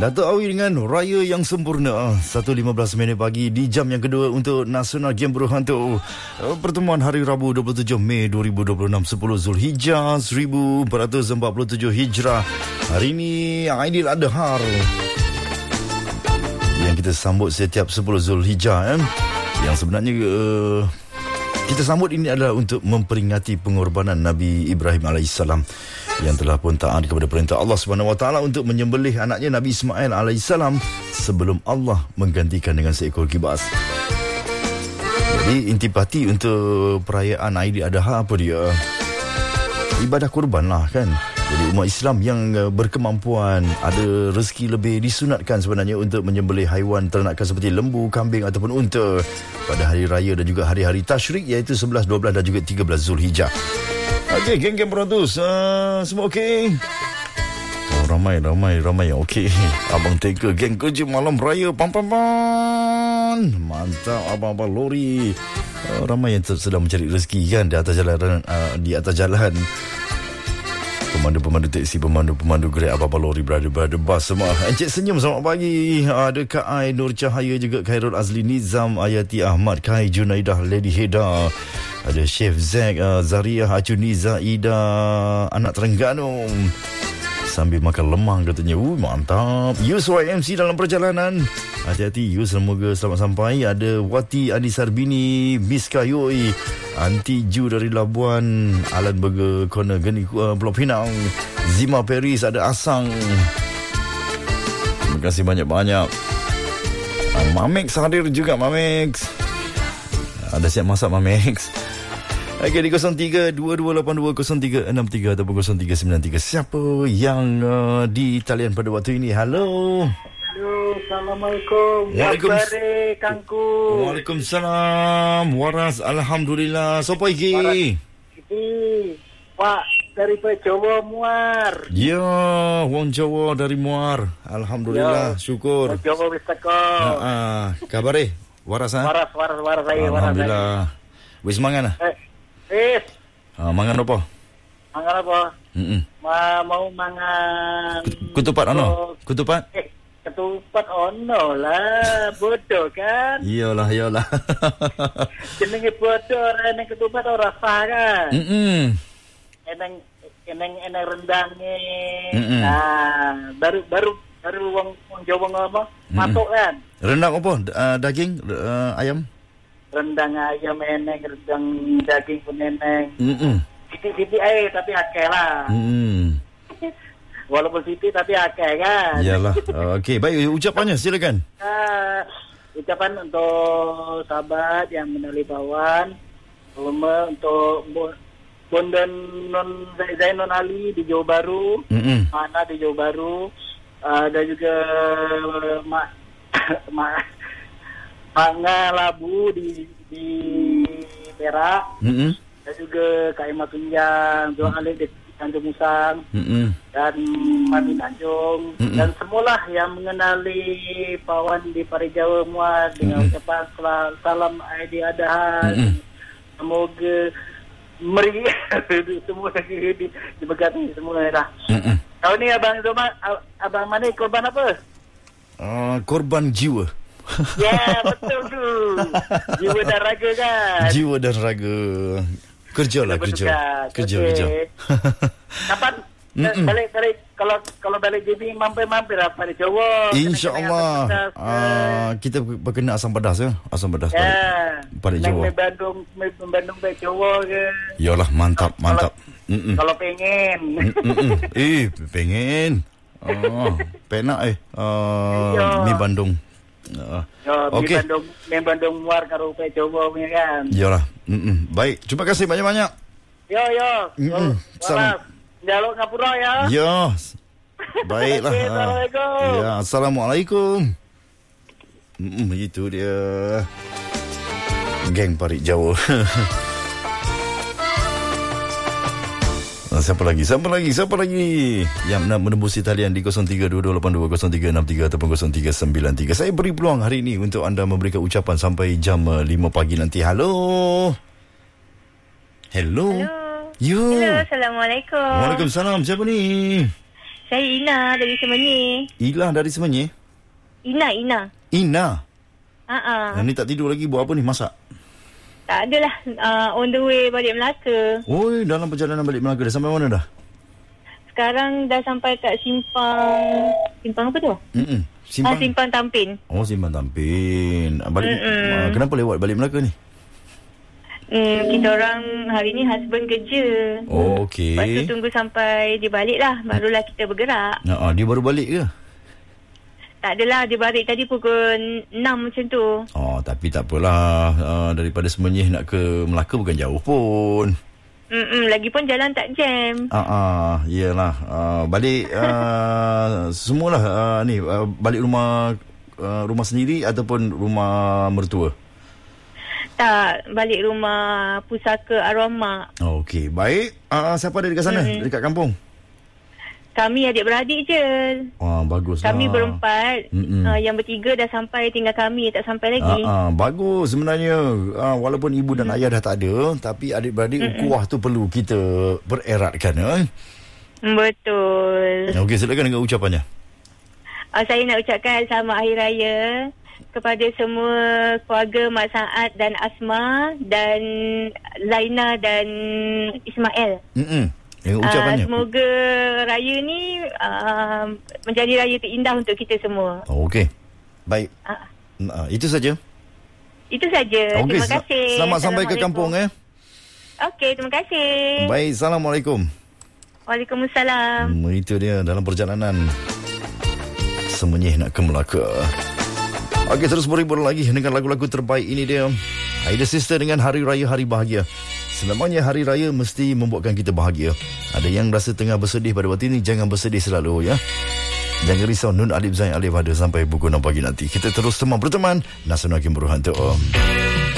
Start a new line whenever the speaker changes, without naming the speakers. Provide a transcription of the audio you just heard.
Datuk Awi dengan Raya yang Sempurna. 1.15 minit pagi di jam yang kedua untuk Nasional Game Berhantu. Pertemuan hari Rabu 27 Mei 2026, 10 Zulhijjah 1447 Hijrah. Hari ini Aidil Adha yang kita sambut setiap 10 Zulhijjah. Yang sebenarnya kita sambut ini adalah untuk memperingati pengorbanan Nabi Ibrahim alaihissalam yang telah pun taat kepada perintah Allah Subhanahu Wa Taala untuk menyembelih anaknya Nabi Ismail alaihissalam sebelum Allah menggantikan dengan seekor kibas. Jadi intipati untuk perayaan Aidil Adha apa dia? Ibadah kurban lah kan. Jadi umat Islam yang berkemampuan, ada rezeki lebih, disunatkan sebenarnya untuk menyembelih haiwan ternakan seperti lembu, kambing ataupun unta pada hari raya dan juga hari-hari tasyrik, iaitu 11, 12 dan juga 13 Zulhijjah. Okey, geng-geng beratus, semua okey? Oh, ramai yang okey. Abang Teka, geng kerja malam raya, pam. Mantap, abang-abang lori. Ramai yang sedang mencari rezeki kan di atas jalan. Pemandu teksi, pemandu Grab, abang-abang lori, brother bas semua. Encik Senyum, selamat pagi. Ada Kak Ai, Nur Cahaya, juga Khairul Azli, Nizam, Ayati Ahmad, Kai Junaidah, Lady Heda. Ada Chef Zack, Zariah, Acuniza, Ida, anak Terengganu. Sambil makan lemang katanya. Mantap. Yus YMC dalam perjalanan. Hati-hati Yus, semoga selamat sampai. Ada Wati Anisar Bini, Miss Kayoi, Aunty Ju dari Labuan, Alan Burger Corner Geni Pulau Pinang, Zima Paris, ada Asang. Terima kasih banyak-banyak. Mamex hadir juga, Mamex. Ada siap masak, Mamex. Okey, di 03-2282-0363 ataupun 0393. Siapa yang di talian pada waktu ini? Halo.
Assalamualaikum. Waalaikumsalam, Kangku.
Waalaikumsalam. Waras, alhamdulillah. Siapa lagi?
Pak dari Jawa Muar.
Ya, wong Jawa dari Muar. Alhamdulillah, ya, syukur.
Jawa wis teko.
Kabar Waras ha?
Waras saya.
Alhamdulillah. Wis mangan ah?
Wis.
Mangan apa?
Mau mangan
ketupat ono? Ketupat?
Ketupat ono lah, bodoh kan?
Iyalah.
Jenenge bodoh, nek ketupat ora sah kan? Eneng rendange. Baru wong Jawa ngomong, matuk kan?
Rendang apa? Daging ayam?
Rendang ayam eneng, rendang daging pun eneng. Siti ae tapi akeh lah. Walaupun siti tapi akeh kan.
Iyalah. Okey, baik, ucapannya silakan.
Ucapan untuk sahabat yang menali bawan, untuk Bondan Non Zainon Ali di Jawa Baru, Mana di Jawa Baru, ada juga Manga Labu di Perak, dan juga Kak Emma Tunjang, Joang Alik di Tanjung Musang, dan Mami Tanjung, dan semualah yang mengenali Pawan di Pari Jawa Muar dengan ucapan salam Aidil Adha. Semoga meriah semua diberkati semua dah. Tahun ni abang mana korban apa?
Korban jiwa.
Ya, betul tu. Jiwa dan raga kan?
Jiwa dan raga. Kerja.
Kapan balik kalau balik JB mampir apa di Jawa?
InsyaAllah. Kita berkena asam pedas ya. Asam pedas balik Jawa.
Bandung balik Jawa ke?
Yalah, mantap.
Kalau pengen.
Pengen. Penak mi Bandung.
Okey. Mi Bandung Muar karo pe Jawa punya kan.
Yalah. Baik, terima kasih banyak-banyak.
Yo. Salam. Jaluk ngapura ya.
Ya. Baiklah.
Assalamualaikum.
Ya, assalamualaikum. Itu dia. Geng Parit Jawa. Siapa lagi yang nak menembusi talian di 0322820363 ataupun 0393. Saya beri peluang hari ini untuk anda memberikan ucapan sampai jam 5 pagi nanti. Hello.
Hello, Assalamualaikum.
Waalaikumsalam. Siapa ni?
Saya Ina dari Semenyih.
Ilah dari Semenyih?
Ina.
Ina?
Ni
tak tidur lagi, buat apa ni, masak?
Tak adalah, on the way balik Melaka.
Oi, dalam perjalanan balik Melaka dah sampai mana dah?
Sekarang dah sampai kat Simpang apa tu? Simpang Tampin.
Oh, Simpang Tampin. Kenapa lewat balik Melaka ni?
Kita orang hari ni husband kerja.
Oh, okey.
Lepas tu tunggu sampai dia balik lah, barulah kita bergerak.
Dia baru balik ke?
Tak adalah, dia balik tadi pukul 6 macam tu.
Oh, tapi tak apalah. Daripada Semenyih nak ke Melaka bukan jauh pun.
Lagipun jalan tak jam.
Iyalah. Balik semualah ni balik rumah sendiri ataupun rumah mertua?
Tak, balik rumah pusaka arwah mak.
Okey, baik. Siapa ada dekat sana? Dekat kampung?
Kami adik-beradik je.
Bagus lah.
Kami berempat. Yang bertiga dah sampai, tinggal kami tak sampai lagi.
Bagus sebenarnya. Walaupun ibu dan ayah dah tak ada, tapi adik-beradik ukhuwah tu perlu kita bereratkan.
Betul.
Okey, silakan dengan ucapannya.
Saya nak ucapkan selamat Hari Raya kepada semua keluarga Mak Saad dan Asma dan Zaina dan Ismail.
Ucapannya.
Semoga raya ni menjadi raya terindah untuk kita semua.
Okey. Baik. Itu saja.
Itu saja. Terima kasih.
Selamat sampai ke kampung.
Okey, terima kasih.
Baik, Assalamualaikum.
Waalaikumsalam.
Itu dia dalam perjalanan Semenyih nak ke Melaka. Okey, terus berhibur lagi dengan lagu-lagu terbaik ini dia. Aida Sister dengan Hari Raya Hari Bahagia. Selamanya hari raya mesti membuatkan kita bahagia. Ada yang rasa tengah bersedih pada waktu ini, jangan bersedih selalu ya. Jangan risau, Nun Alif Zain Alif ada sampai pukul 6 pagi nanti. Kita terus berteman. Nasional Kim Berhantu.